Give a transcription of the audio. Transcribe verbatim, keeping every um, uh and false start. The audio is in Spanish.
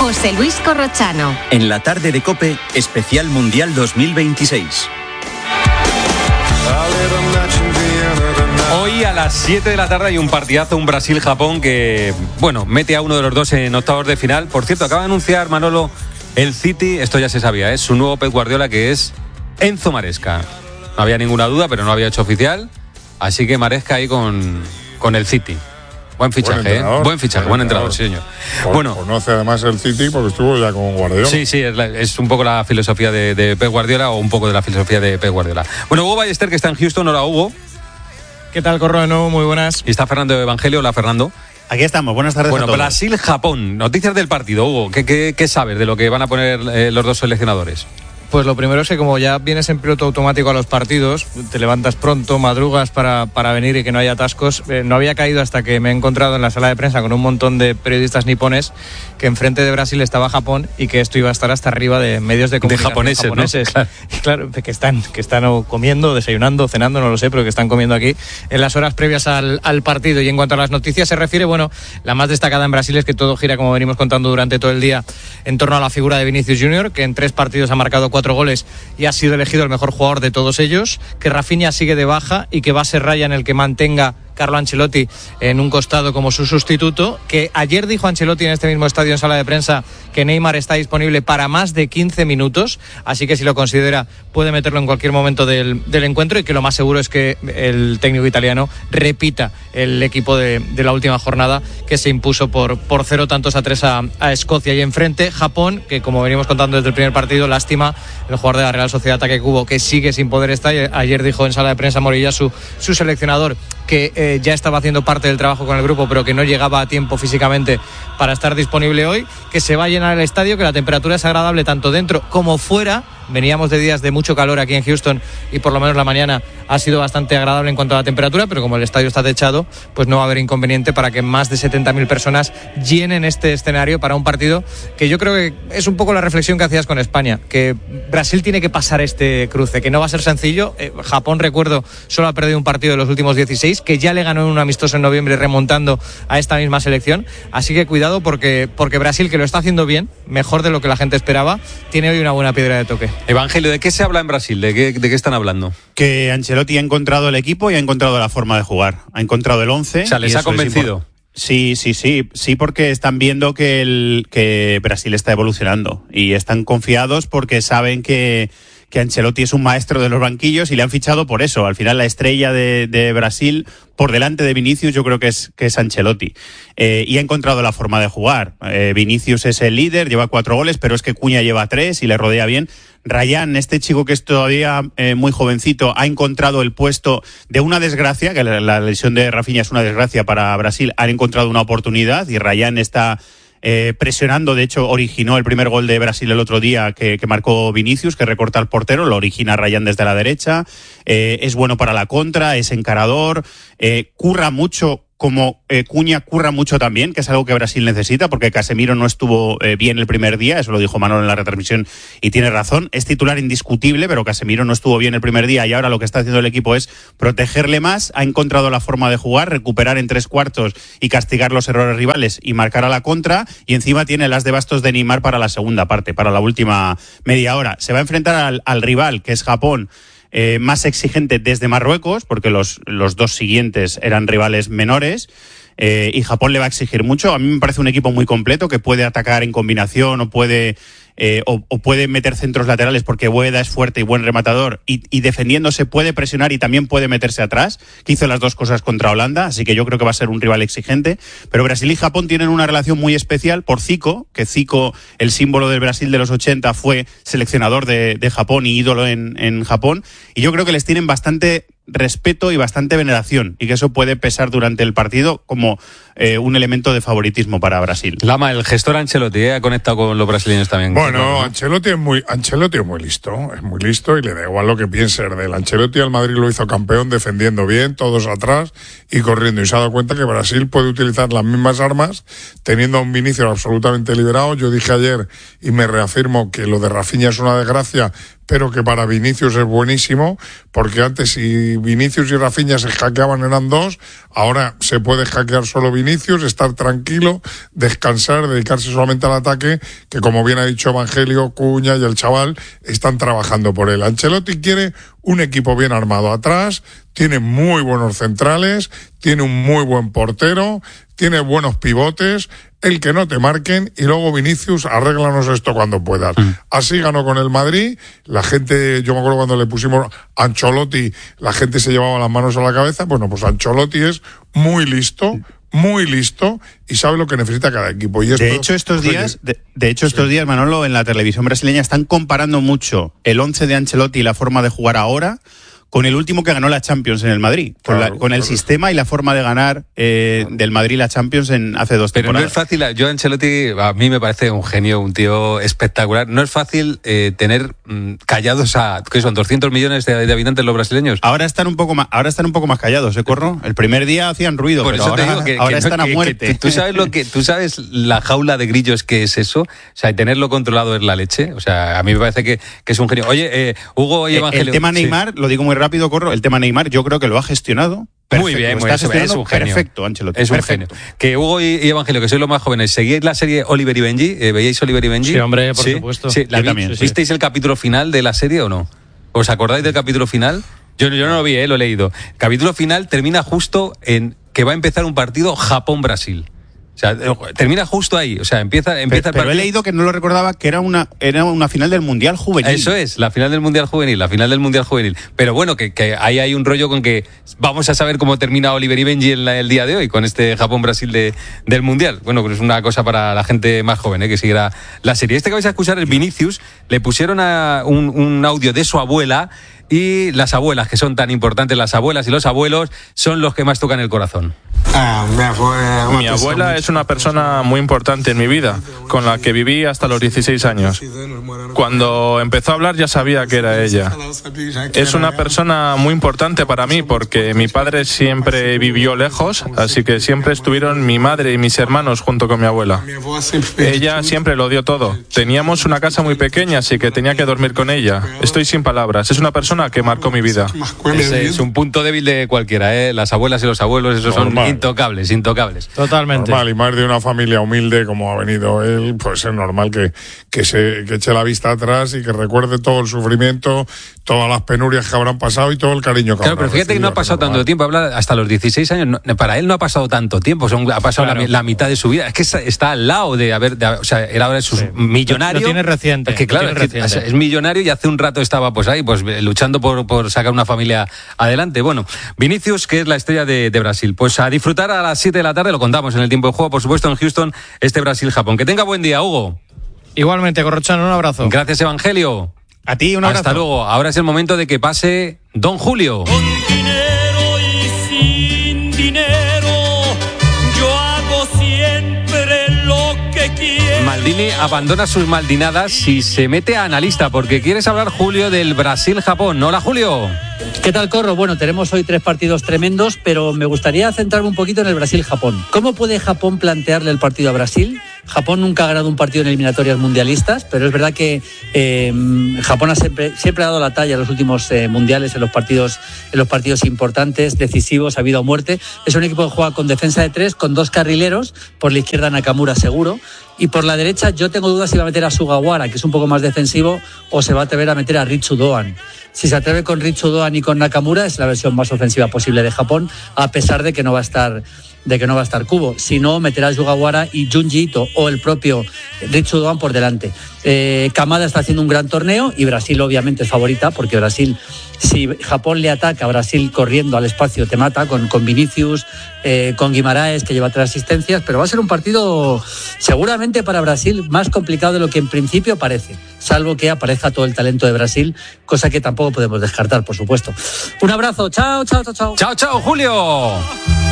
José Luis Corrochano. En la tarde de COPE, especial Mundial dos mil veintiséis. Hoy a las siete de la tarde hay un partidazo, un Brasil-Japón que, bueno, mete a uno de los dos en octavos de final. Por cierto, acaba de anunciar Manolo el City, esto ya se sabía, es su nuevo Pep Guardiola, que es Enzo Maresca. No había ninguna duda, pero no había hecho oficial. Así que Maresca ahí con, con el City. Buen fichaje, buen, ¿eh? Buen fichaje, buen, buen entrenador, sí, señor. Por, bueno, conoce además el City porque estuvo ya con Guardiola. Sí, sí, es, la, es un poco la filosofía de, de Pep Guardiola, o un poco de la filosofía de Pep Guardiola. Bueno, Hugo Ballester, que está en Houston. Hola, Hugo. ¿Qué tal, Corro? De nuevo, muy buenas. Y está Fernando Evangelio. Hola, Fernando. Aquí estamos, buenas tardes bueno, a todos. Brasil-Japón, noticias del partido, Hugo. ¿Qué, qué, qué sabes de lo que van a poner eh, los dos seleccionadores? Pues lo primero es que como ya vienes en piloto automático a los partidos, te levantas pronto, madrugas para, para venir y que no haya atascos. Eh, no había caído hasta que me he encontrado en la sala de prensa con un montón de periodistas nipones que enfrente de Brasil estaba Japón y que esto iba a estar hasta arriba de medios de comunicación de japoneses, japoneses. ¿no? Claro. Y claro, que están, que están comiendo, desayunando, cenando, no lo sé, pero que están comiendo aquí en las horas previas al, al partido. Y en cuanto a las noticias se refiere, bueno, la más destacada en Brasil es que todo gira, como venimos contando durante todo el día, en torno a la figura de Vinicius Junior, que en tres partidos ha marcado cuatro goles y ha sido elegido el mejor jugador de todos ellos, que Rafinha sigue de baja y que va a ser Ryan el que mantenga Carlo Ancelotti en un costado como su sustituto, que ayer dijo Ancelotti en este mismo estadio en sala de prensa que Neymar está disponible para más de quince minutos, así que si lo considera puede meterlo en cualquier momento del, del encuentro, y que lo más seguro es que el técnico italiano repita el equipo de, de la última jornada, que se impuso por, por cero tantos a tres a, a Escocia. Y enfrente Japón, que como venimos contando desde el primer partido, lástima, el jugador de la Real Sociedad Take Kubo, que sigue sin poder estar. Ayer dijo en sala de prensa Morilla, su, su seleccionador, que eh, ya estaba haciendo parte del trabajo con el grupo, pero que no llegaba a tiempo físicamente para estar disponible hoy, que se va a llenar el estadio, que la temperatura es agradable tanto dentro como fuera. Veníamos de días de mucho calor aquí en Houston y por lo menos la mañana ha sido bastante agradable en cuanto a la temperatura, pero como el estadio está techado, pues no va a haber inconveniente para que más de setenta mil personas llenen este escenario para un partido que yo creo que es un poco la reflexión que hacías con España, que Brasil tiene que pasar este cruce, que no va a ser sencillo. eh, Japón, recuerdo, solo ha perdido un partido de los últimos dieciséis, que ya le ganó en un amistoso en noviembre remontando a esta misma selección, así que cuidado porque, porque Brasil, que lo está haciendo bien, mejor de lo que la gente esperaba, tiene hoy una buena piedra de toque. Evangelio, ¿de qué se habla en Brasil? ¿De qué, de qué están hablando? Que Ancelotti ha encontrado el equipo y ha encontrado la forma de jugar. Ha encontrado el once. O sea, ¿les ha convencido? Sí, sí, sí. Sí, porque están viendo que, el, que Brasil está evolucionando. Y están confiados porque saben que, que Ancelotti es un maestro de los banquillos y le han fichado por eso. Al final la estrella de, de Brasil, por delante de Vinicius, yo creo que es, que es Ancelotti. Eh, y ha encontrado la forma de jugar. Eh, Vinicius es el líder, lleva cuatro goles, pero es que Cuña lleva tres y le rodea bien. Ryan, este chico que es todavía eh, muy jovencito, ha encontrado el puesto de una desgracia, que la, la lesión de Rafinha es una desgracia para Brasil. Han encontrado una oportunidad y Ryan está eh, presionando. De hecho, originó el primer gol de Brasil el otro día que, que marcó Vinicius, que recorta al portero, lo origina Ryan desde la derecha. Eh, es bueno para la contra, es encarador, eh, curra mucho, como eh, Cuña curra mucho también, que es algo que Brasil necesita, porque Casemiro no estuvo eh, bien el primer día, eso lo dijo Manolo en la retransmisión y tiene razón. Es titular indiscutible, pero Casemiro no estuvo bien el primer día y ahora lo que está haciendo el equipo es protegerle más. Ha encontrado la forma de jugar, recuperar en tres cuartos y castigar los errores rivales y marcar a la contra, y encima tiene las de bastos de Neymar para la segunda parte, para la última media hora. Se va a enfrentar al, al rival, que es Japón, Eh, más exigente desde Marruecos, porque los, los dos siguientes eran rivales menores, eh, y Japón le va a exigir mucho. A mí me parece un equipo muy completo, que puede atacar en combinación o puede eh, o, o puede meter centros laterales, porque Boeda es fuerte y buen rematador, y, y defendiéndose puede presionar y también puede meterse atrás, que hizo las dos cosas contra Holanda, así que yo creo que va a ser un rival exigente. Pero Brasil y Japón tienen una relación muy especial por Zico, que Zico, el símbolo del Brasil de los ochenta, fue seleccionador de, de Japón y ídolo en, en Japón, y yo creo que les tienen bastante respeto y bastante veneración, y que eso puede pesar durante el partido como eh, un elemento de favoritismo para Brasil. Lama, el gestor Ancelotti ¿eh? ha conectado con los brasileños también. Bueno, Ancelotti es muy Ancelotti es muy listo, es muy listo y le da igual lo que piense de él. Ancelotti al Madrid lo hizo campeón defendiendo bien, todos atrás y corriendo, y se ha dado cuenta que Brasil puede utilizar las mismas armas teniendo a un Vinicius absolutamente liberado. Yo dije ayer y me reafirmo que lo de Rafinha es una desgracia, pero que para Vinicius es buenísimo, porque antes si Vinicius y Rafinha se hackeaban eran dos, ahora se puede hackear solo Vinicius, estar tranquilo, descansar, dedicarse solamente al ataque, que como bien ha dicho Evangelio, Cuña y el chaval están trabajando por él. Ancelotti quiere un equipo bien armado atrás, tiene muy buenos centrales, tiene un muy buen portero, tiene buenos pivotes, el que no te marquen, y luego Vinicius, arréglanos esto cuando puedas. Mm. Así ganó con el Madrid, la gente, yo me acuerdo cuando le pusimos Ancelotti, la gente se llevaba las manos a la cabeza. Bueno, pues Ancelotti es muy listo, muy listo y sabe lo que necesita cada equipo. Y esto, de hecho, estos oye, días, de, de hecho, estos sí. días, Manolo, en la televisión brasileña están comparando mucho el once de Ancelotti y la forma de jugar ahora con el último que ganó la Champions en el Madrid, con, claro, la, con el claro. sistema y la forma de ganar eh, claro. del Madrid la Champions en hace dos Pero temporadas. no es fácil, yo Ancelotti a mí me parece un genio, un tío espectacular. No es fácil eh, tener mmm, callados a, ¿qué son? doscientos millones de, de habitantes los brasileños. Ahora están un poco más, ahora están un poco más callados, ¿eh, Corro? El primer día hacían ruido, Por pero eso ahora, te digo que, ahora que están no, a que, muerte. Que, tú sabes lo que, tú sabes la jaula de grillos que es eso, o sea, tenerlo controlado es la leche. O sea, a mí me parece que, que es un genio. Oye, eh, Hugo y Evangelio. El tema Neymar, sí. lo digo muy rápido, Corro, el tema Neymar yo creo que lo ha gestionado perfecto. Muy bien, muy bien. Es un genio. Perfecto, Ancelotti. Es un perfecto. genio. Que Hugo y, y Evangelio, que sois los más jóvenes, ¿seguíais la serie Oliver y Benji? ¿Eh, ¿Veíais Oliver y Benji? Sí, hombre, por ¿Sí? supuesto. Sí, la yo vi, también. ¿Visteis sí. el capítulo final de la serie o no? ¿Os acordáis del capítulo final? Yo, yo no lo vi, eh, lo he leído. El capítulo final termina justo en que va a empezar un partido Japón-Brasil. O sea, termina justo ahí, o sea, empieza, empieza pero, pero he leído que no lo recordaba, que era una era una final del Mundial Juvenil. Eso es, la final del Mundial Juvenil, la final del Mundial Juvenil. Pero bueno, que, que ahí hay un rollo con que vamos a saber cómo termina Oliver y Benji en la, el día de hoy, con este Japón-Brasil de, del Mundial. Bueno, pues es una cosa para la gente más joven, ¿eh? Que siguiera la serie. Este que vais a escuchar es Vinicius, le pusieron a un, un audio de su abuela, y las abuelas, que son tan importantes, las abuelas y los abuelos, son los que más tocan el corazón. Mi abuela es una persona muy importante en mi vida, con la que viví hasta los dieciséis años. Cuando empezó a hablar ya sabía que era ella. Es una persona muy importante para mí porque mi padre siempre vivió lejos, así que siempre estuvieron mi madre y mis hermanos junto con mi abuela. Ella siempre lo dio todo. Teníamos una casa muy pequeña, así que tenía que dormir con ella. Estoy sin palabras. Es una persona que marcó mi vida. Ese es un punto débil de cualquiera, ¿eh? Las abuelas y los abuelos, esos Normal. son intocables, intocables. Totalmente. Normal, y más de una familia humilde como ha venido él, pues es normal que, que se que eche la vista atrás y que recuerde todo el sufrimiento, todas las penurias que habrán pasado y todo el cariño que Claro, habrán pero fíjate que no ha pasado normal. tanto tiempo, habla hasta los dieciséis años, no, para él no ha pasado tanto tiempo, son, ha pasado claro. la, la mitad de su vida, es que está, está al lado de haber, de, o sea, él ahora es sí. millonario. Lo tiene reciente. Es que claro, es, que, es millonario y hace un rato estaba pues ahí, pues luchando por, por sacar una familia adelante. Bueno, Vinicius, que es la estrella de, de Brasil, pues a disfrutar a las siete de la tarde, lo contamos en el tiempo de juego, por supuesto en Houston, este Brasil-Japón. Que tenga buen día, Hugo. Igualmente, Corrochano, un abrazo. Gracias, Evangelio. A ti, un abrazo. Hasta luego. Ahora es el momento de que pase Don Julio. Con dinero y sin dinero, yo hago siempre lo que quiero. Maldini abandona sus maldinadas y se mete a analista, porque quieres hablar, Julio, del Brasil-Japón. Hola, Julio. ¿Qué tal, Corro? Bueno, tenemos hoy tres partidos tremendos, pero me gustaría centrarme un poquito en el Brasil-Japón. ¿Cómo puede Japón plantearle el partido a Brasil? Japón nunca ha ganado un partido en eliminatorias mundialistas, pero es verdad que eh, Japón ha siempre, siempre ha dado la talla en los últimos eh, mundiales, en los partidos en los partidos importantes, decisivos, a vida o muerte. Es un equipo que juega con defensa de tres, con dos carrileros, por la izquierda Nakamura seguro, y por la derecha yo tengo dudas si va a meter a Sugawara, que es un poco más defensivo, o se va a atrever a meter a Ritsu Doan. Si se atreve con Ritsu Doan y con Nakamura, es la versión más ofensiva posible de Japón, a pesar de que no va a estar de que no va a estar Kubo. Si no, meterá a Sugawara y Junji Ito o el propio Ritsu Doan por delante. Eh, Kamada está haciendo un gran torneo y Brasil obviamente es favorita, porque Brasil, si Japón le ataca a Brasil corriendo al espacio, te mata con, con Vinicius, eh, con Guimaraes, que lleva tres asistencias, pero va a ser un partido seguramente para Brasil más complicado de lo que en principio parece, salvo que aparezca todo el talento de Brasil, cosa que tampoco podemos descartar, por supuesto. Un abrazo, chao, chao, chao, chao. Chao, chao, Julio.